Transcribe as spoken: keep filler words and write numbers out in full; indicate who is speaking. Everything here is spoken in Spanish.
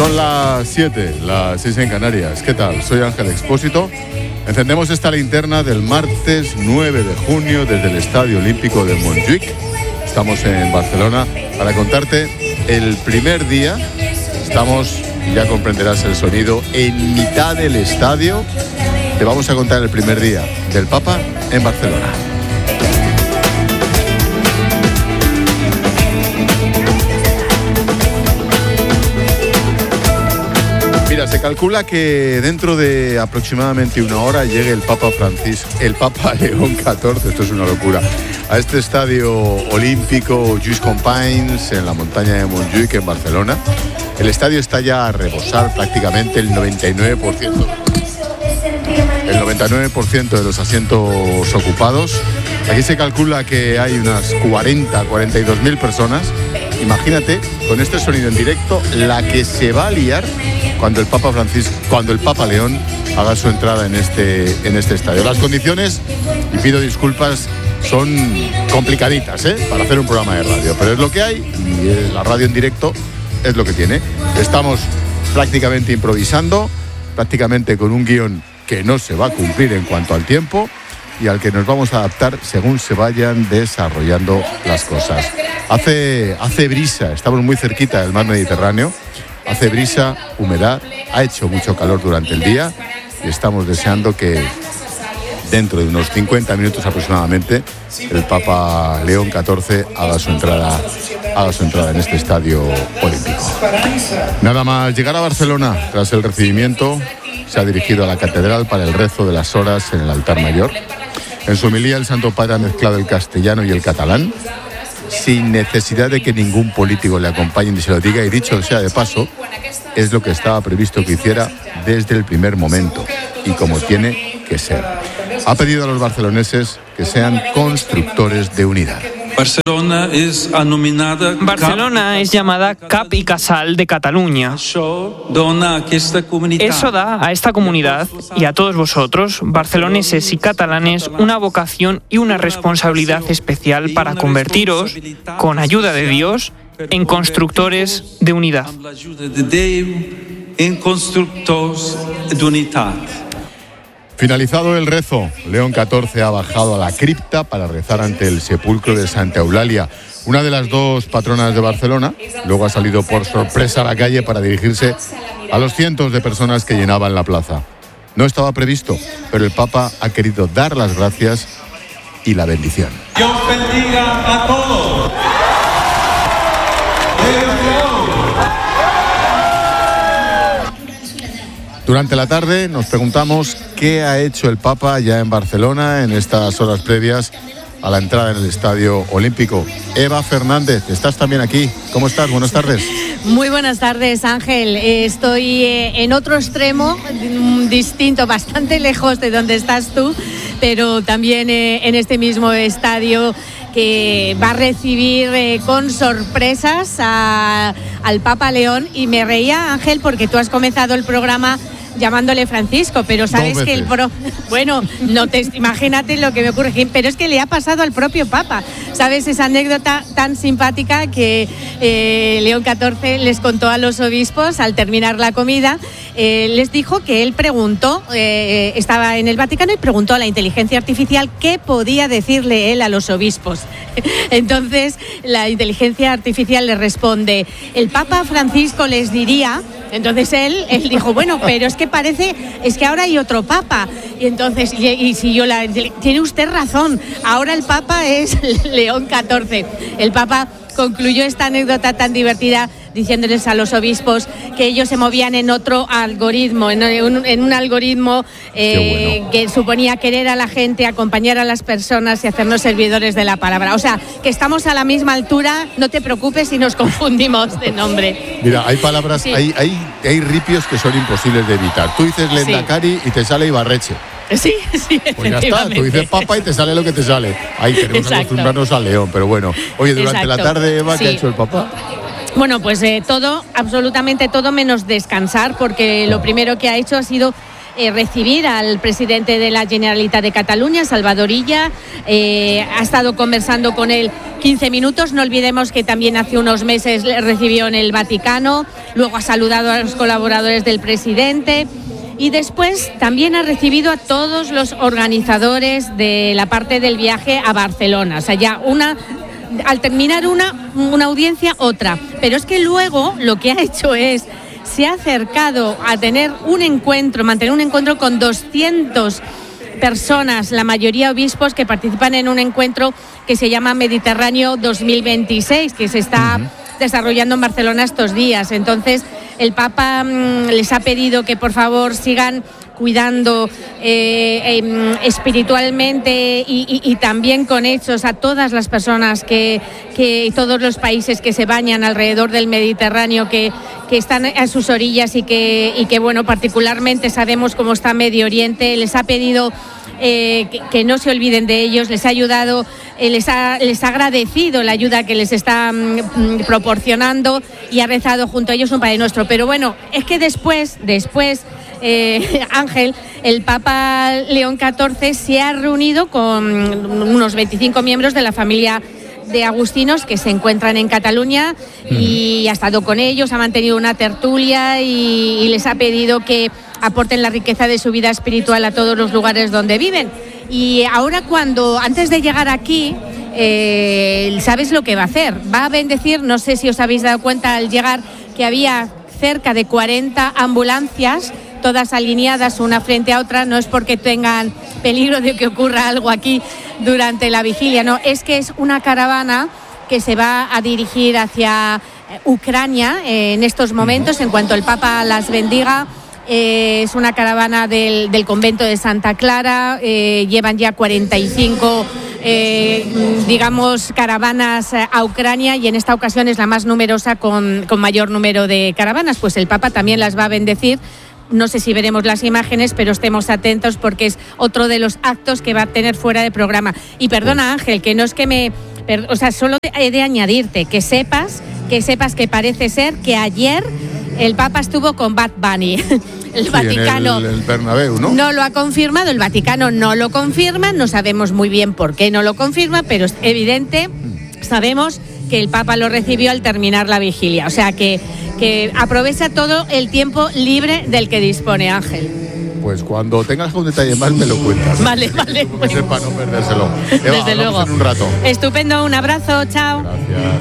Speaker 1: Son las siete, las seis en Canarias. ¿Qué tal? Soy Ángel Expósito. Encendemos esta linterna del martes nueve de junio desde el Estadio Olímpico de Montjuïc. Estamos en Barcelona para contarte el primer día. Estamos, ya comprenderás el sonido, en mitad del estadio. Te vamos a contar el primer día del Papa en Barcelona. Mira, se calcula que dentro de aproximadamente una hora llegue el Papa Francisco, el Papa León catorce, esto es una locura, a este estadio olímpico Lluís Companys en la montaña de Montjuïc en Barcelona. El estadio está ya a rebosar prácticamente el noventa y nueve por ciento. El noventa y nueve por ciento de los asientos ocupados. Aquí se calcula que hay unas cuarenta, cuarenta y dos mil personas. Imagínate, con este sonido en directo, la que se va a liar cuando el Papa Francisco, cuando el Papa León haga su entrada en este, en este estadio. Las condiciones, y pido disculpas, son complicaditas, ¿eh? Para hacer un programa de radio, pero es lo que hay, y la radio en directo es lo que tiene. Estamos prácticamente improvisando, prácticamente con un guión que no se va a cumplir en cuanto al tiempo y al que nos vamos a adaptar según se vayan desarrollando las cosas. Hace, hace brisa, estamos muy cerquita del mar Mediterráneo, hace brisa, humedad, ha hecho mucho calor durante el día y estamos deseando que dentro de unos cincuenta minutos aproximadamente el Papa León catorce haga su entrada, haga su entrada en este estadio olímpico. Nada más llegar a Barcelona, tras el recibimiento, se ha dirigido a la catedral para el rezo de las horas en el altar mayor. En su homilía el Santo Padre ha mezclado el castellano y el catalán, sin necesidad de que ningún político le acompañe ni se lo diga, y dicho sea de paso, es lo que estaba previsto que hiciera desde el primer momento y como tiene que ser. Ha pedido a los barceloneses que sean constructores de unidad.
Speaker 2: Barcelona es, anominada
Speaker 3: Barcelona es llamada Cap i Casal de Cataluña. Eso da a esta comunidad y a todos vosotros, barceloneses y catalanes, una vocación y una responsabilidad especial para convertiros, con ayuda de Dios, en constructores de unidad.
Speaker 2: En constructores de unidad.
Speaker 1: Finalizado el rezo, León catorce ha bajado a la cripta para rezar ante el sepulcro de Santa Eulalia, una de las dos patronas de Barcelona. Luego ha salido por sorpresa a la calle para dirigirse a los cientos de personas que llenaban la plaza. No estaba previsto, pero el Papa ha querido dar las gracias y la bendición.
Speaker 4: Dios bendiga a todos.
Speaker 1: Durante la tarde nos preguntamos qué ha hecho el Papa ya en Barcelona en estas horas previas a la entrada en el Estadio Olímpico. Eva Fernández, estás también aquí. ¿Cómo estás? Buenas tardes.
Speaker 5: Muy buenas tardes, Ángel. Estoy en otro extremo, distinto, bastante lejos de donde estás tú, pero también en este mismo estadio que va a recibir eh, con sorpresas a, al Papa León. Y me reía, Ángel, porque tú has comenzado el programa llamándole Francisco, pero sabes que el pro... Bueno, no te imagínate lo que me ocurre, pero es que le ha pasado al propio Papa. ¿Sabes esa anécdota tan simpática que eh, León catorce les contó a los obispos al terminar la comida? Eh, les dijo que él preguntó, eh, estaba en el Vaticano y preguntó a la inteligencia artificial qué podía decirle él a los obispos. Entonces la inteligencia artificial le responde: el Papa Francisco les diría. Entonces él, él dijo, bueno, pero es que parece, es que ahora hay otro Papa. Y entonces, y, y si yo la, tiene usted razón, ahora el Papa es León catorce. El Papa concluyó esta anécdota tan divertida diciéndoles a los obispos que ellos se movían en otro algoritmo, en un, en un algoritmo eh, bueno. que suponía querer a la gente, acompañar a las personas y hacernos servidores de la palabra. O sea, que estamos a la misma altura, no te preocupes si nos confundimos de nombre.
Speaker 1: Mira, hay palabras, sí. hay, hay, hay ripios que son imposibles de evitar. Tú dices Lendakari sí. y te sale Ibarreche.
Speaker 5: Sí, sí,
Speaker 1: pues ya está, tú dices Papa y te sale lo que te sale. Ahí tenemos Exacto. que acostumbrarnos al León, pero bueno. Oye, durante Exacto. la tarde, Eva, ¿qué sí. ha hecho el Papa?
Speaker 5: Bueno, pues eh, todo, absolutamente todo menos descansar, porque lo primero que ha hecho ha sido eh, recibir al presidente de la Generalitat de Cataluña, Salvador Illa. Eh, ha estado conversando con él quince minutos. No olvidemos que también hace unos meses le recibió en el Vaticano. luego ha saludado a los colaboradores del presidente. Y después también ha recibido a todos los organizadores de la parte del viaje a Barcelona. O sea, ya una, al terminar una, una audiencia, otra. Pero es que luego lo que ha hecho es, se ha acercado a tener un encuentro, mantener un encuentro con doscientas personas, la mayoría obispos, que participan en un encuentro que se llama Mediterráneo dos mil veintiséis, que se está uh-huh. desarrollando en Barcelona estos días. Entonces, el Papa mmm, les ha pedido que por favor sigan cuidando eh, eh, espiritualmente y, y, y también con hechos a todas las personas que, que todos los países que se bañan alrededor del Mediterráneo, que, que están a sus orillas y que, y que bueno, particularmente sabemos cómo está Medio Oriente. Les ha pedido Eh, que, que no se olviden de ellos, les ha ayudado, eh, les, ha, les ha agradecido la ayuda que les está mm, proporcionando y ha rezado junto a ellos un Padre Nuestro. Pero bueno, es que después, después eh, Ángel, el Papa León catorce se ha reunido con unos veinticinco miembros de la familia de agustinos que se encuentran en Cataluña y ha estado con ellos, ha mantenido una tertulia y, y les ha pedido que aporten la riqueza de su vida espiritual a todos los lugares donde viven. Y ahora cuando, antes de llegar aquí, eh, ¿sabes lo que va a hacer? Va a bendecir, no sé si os habéis dado cuenta al llegar, que había cerca de cuarenta ambulancias, todas alineadas una frente a otra. No es porque tengan peligro de que ocurra algo aquí durante la vigilia, no, es que es una caravana que se va a dirigir hacia Ucrania eh, en estos momentos, en cuanto el Papa las bendiga. Eh, es una caravana del, del convento de Santa Clara, eh, llevan ya cuarenta y cinco eh, digamos caravanas a Ucrania y en esta ocasión es la más numerosa con, con mayor número de caravanas. Pues el Papa también las va a bendecir. No sé si veremos las imágenes, pero estemos atentos porque es otro de los actos que va a tener fuera de programa. Y perdona, Ángel, que no es que me... O sea, solo he de añadirte que sepas, que sepas que parece ser que ayer el Papa estuvo con Bad Bunny. El sí, Vaticano
Speaker 1: en el, el Bernabéu, ¿no?
Speaker 5: No lo ha confirmado, el Vaticano no lo confirma, no sabemos muy bien por qué no lo confirma, pero es evidente, sabemos que el Papa lo recibió al terminar la vigilia. O sea que, que aprovecha todo el tiempo libre del que dispone, Ángel.
Speaker 1: Pues cuando tengas un detalle más me lo cuentas.
Speaker 5: Vale, vale.
Speaker 1: Pues para no perdérselo. Eva,
Speaker 5: desde luego.
Speaker 1: En un rato.
Speaker 5: Estupendo, un abrazo, chao.
Speaker 1: Gracias.